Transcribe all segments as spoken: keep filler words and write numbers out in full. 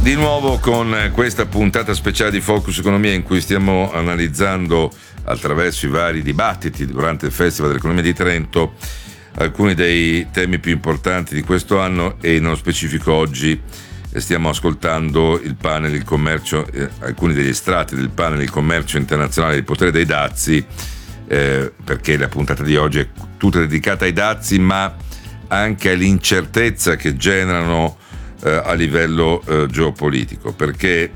Di nuovo con questa puntata speciale di Focus Economia in cui stiamo analizzando attraverso i vari dibattiti durante il Festival dell'Economia di Trento alcuni dei temi più importanti di questo anno, e nello specifico oggi stiamo ascoltando il panel il commercio, eh, alcuni degli estratti del panel il commercio internazionale del potere dei dazi, eh, perché la puntata di oggi è tutta dedicata ai dazi ma anche all'incertezza che generano eh, a livello eh, geopolitico, perché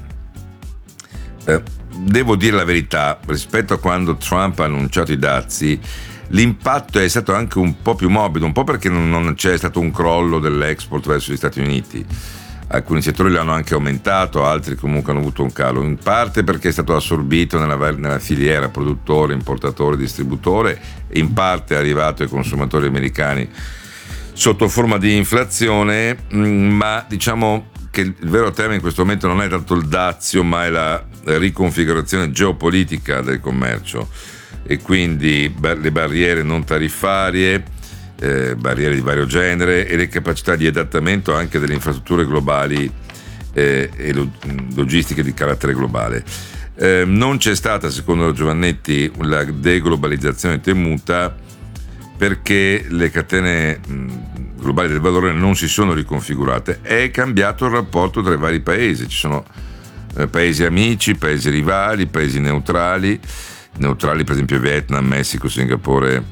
eh, devo dire la verità, rispetto a quando Trump ha annunciato i dazi l'impatto è stato anche un po' più morbido, un po' perché non, non c'è stato un crollo dell'export verso gli Stati Uniti. Alcuni settori l'hanno anche aumentato, altri comunque hanno avuto un calo, in parte perché è stato assorbito nella, nella filiera produttore, importatore, distributore, e in parte è arrivato ai consumatori americani sotto forma di inflazione, ma diciamo che il vero tema in questo momento non è tanto il dazio ma è la riconfigurazione geopolitica del commercio, e quindi le barriere non tariffarie, eh, barriere di vario genere, e le capacità di adattamento anche delle infrastrutture globali eh, e logistiche di carattere globale. Eh, non c'è stata, secondo Giovannetti, la deglobalizzazione temuta, perché le catene mh, globali del valore non si sono riconfigurate. È cambiato il rapporto tra i vari paesi, ci sono eh, paesi amici, paesi rivali, paesi neutrali, neutrali per esempio Vietnam, Messico, Singapore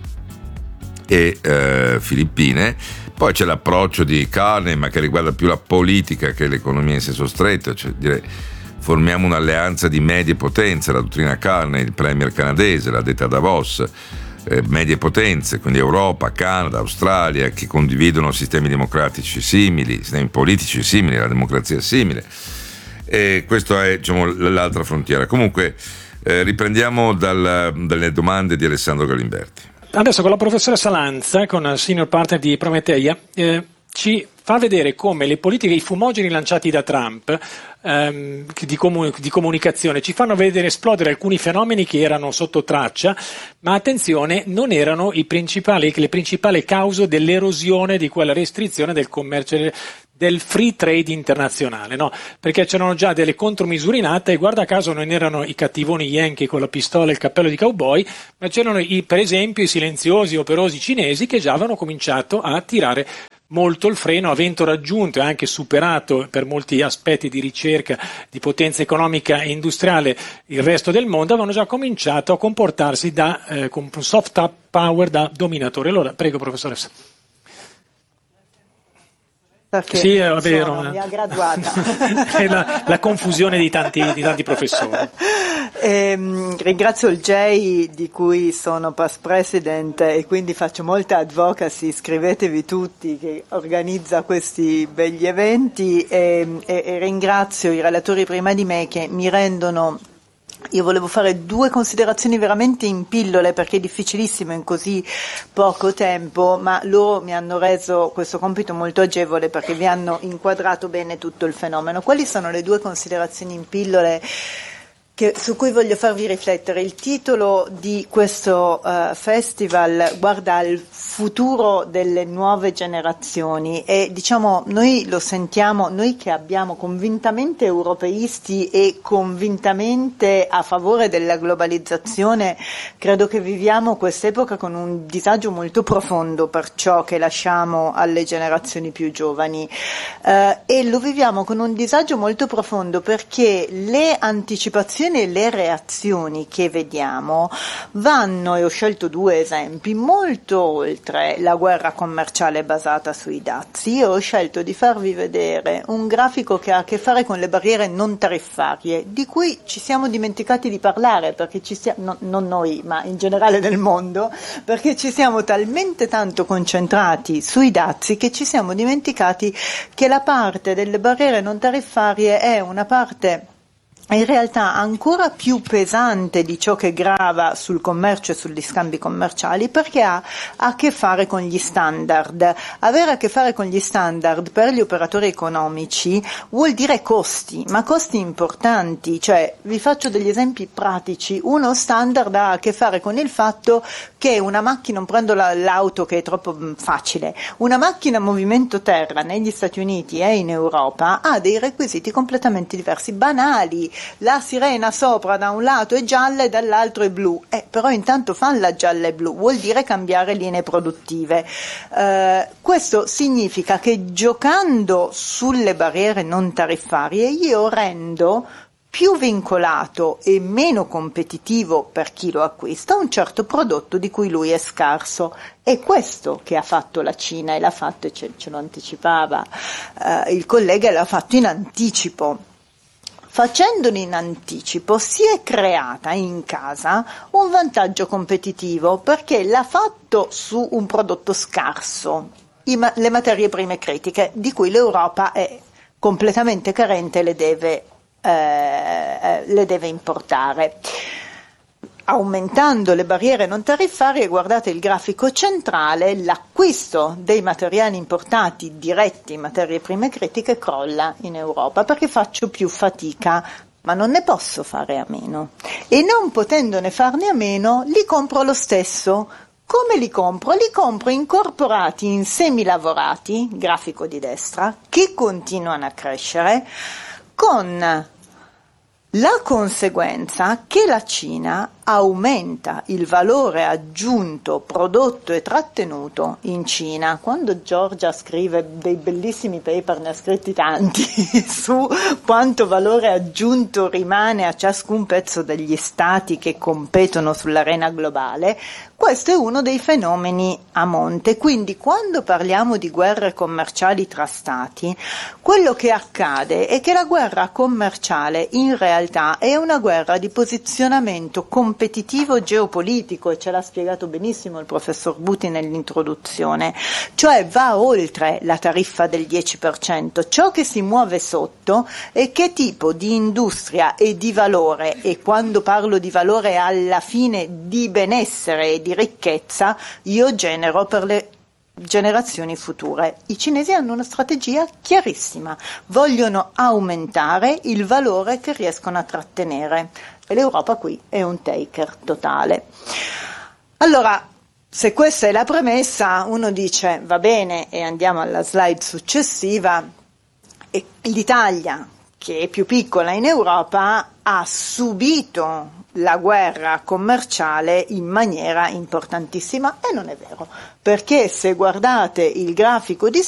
e eh, Filippine. Poi c'è l'approccio di Carney, ma che riguarda più la politica che l'economia in senso stretto, cioè dire formiamo un'alleanza di medie potenze, la dottrina Carney, il premier canadese l'ha detta a Davos. Eh, medie potenze, quindi Europa, Canada, Australia, che condividono sistemi democratici simili, sistemi politici simili, la democrazia simile, e questa è, diciamo, l'altra frontiera. Comunque eh, riprendiamo dal, dalle domande di Alessandro Galimberti. Adesso con la professoressa Lanza, con il senior partner di Prometeia, eh, ci fa vedere come le politiche, i fumogeni lanciati da Trump ehm, di, comun- di comunicazione ci fanno vedere esplodere alcuni fenomeni che erano sotto traccia, ma attenzione, non erano i principali, le principali cause dell'erosione di quella restrizione del commercio, del free trade internazionale, no? Perché c'erano già delle contromisure in atto, e guarda caso non erano i cattivoni yankee con la pistola e il cappello di cowboy, ma c'erano i, per esempio i silenziosi operosi cinesi che già avevano cominciato a tirare molto il freno, avendo raggiunto e anche superato per molti aspetti di ricerca di potenza economica e industriale il resto del mondo, avevano già cominciato a comportarsi da eh, con soft power, da dominatore. Allora, prego professoressa. Perché sì, è vero, sono mia graduata. È la, la confusione di tanti, di tanti professori. Ehm, ringrazio il J di cui sono past president e quindi faccio molta advocacy, iscrivetevi tutti, che organizza questi begli eventi, e, e, e ringrazio i relatori prima di me che mi rendono. Io volevo fare due considerazioni veramente in pillole, perché è difficilissimo in così poco tempo, ma loro mi hanno reso questo compito molto agevole perché vi hanno inquadrato bene tutto il fenomeno. Quali sono le due considerazioni in pillole che, su cui voglio farvi riflettere? Il titolo di questo uh, festival guarda al futuro delle nuove generazioni, e diciamo noi lo sentiamo, noi che abbiamo convintamente europeisti e convintamente a favore della globalizzazione, credo che viviamo quest'epoca con un disagio molto profondo per ciò che lasciamo alle generazioni più giovani, uh, e lo viviamo con un disagio molto profondo perché le anticipazioni e le reazioni che vediamo vanno, e ho scelto due esempi, molto oltre la guerra commerciale basata sui dazi. Io ho scelto di farvi vedere un grafico che ha a che fare con le barriere non tariffarie, di cui ci siamo dimenticati di parlare, perché ci siamo, no, non noi, ma in generale nel mondo, perché ci siamo talmente tanto concentrati sui dazi che ci siamo dimenticati che la parte delle barriere non tariffarie è una parte in realtà ancora più pesante di ciò che grava sul commercio e sugli scambi commerciali, perché ha a che fare con gli standard. Avere a che fare con gli standard per gli operatori economici vuol dire costi, ma costi importanti. Cioè, vi faccio degli esempi pratici. Uno standard ha a che fare con il fatto che una macchina, non prendo la, l'auto che è troppo facile, una macchina a movimento terra negli Stati Uniti e in Europa ha dei requisiti completamente diversi, banali. La sirena sopra da un lato è gialla e dall'altro è blu, eh, però intanto fanno gialla e blu, vuol dire cambiare linee produttive. Eh, questo significa che giocando sulle barriere non tariffarie io rendo più vincolato e meno competitivo per chi lo acquista un certo prodotto di cui lui è scarso. È questo che ha fatto la Cina, e l'ha fatto, e ce, ce lo anticipava eh, il collega, e l'ha fatto in anticipo. Facendolo in anticipo si è creata in casa un vantaggio competitivo, perché l'ha fatto su un prodotto scarso, i ma- le materie prime critiche, di cui l'Europa è completamente carente e le deve, eh, le deve importare. Aumentando le barriere non tariffarie, guardate il grafico centrale, l'acquisto dei materiali importati diretti in materie prime critiche crolla in Europa, perché faccio più fatica, ma non ne posso fare a meno. E non potendone farne a meno, li compro lo stesso. Come li compro? Li compro incorporati in semilavorati, grafico di destra, che continuano a crescere, con la conseguenza che la Cina aumenta il valore aggiunto prodotto e trattenuto in Cina. Quando Giorgia scrive dei bellissimi paper, ne ha scritti tanti, su quanto valore aggiunto rimane a ciascun pezzo degli stati che competono sull'arena globale, questo è uno dei fenomeni a monte. Quindi quando parliamo di guerre commerciali tra stati, quello che accade è che la guerra commerciale in realtà è una guerra di posizionamento competitivo geopolitico, e ce l'ha spiegato benissimo il professor Buti nell'introduzione, cioè va oltre la tariffa del dieci per cento. Ciò che si muove sotto è che tipo di industria e di valore, e quando parlo di valore alla fine di benessere e di ricchezza, io genero per le generazioni future. I cinesi hanno una strategia chiarissima, vogliono aumentare il valore che riescono a trattenere, e l'Europa qui è un taker totale. Allora, se questa è la premessa, uno dice va bene, e andiamo alla slide successiva. E l'Italia, che è più piccola in Europa, ha subito la guerra commerciale in maniera importantissima, e non è vero, perché se guardate il grafico di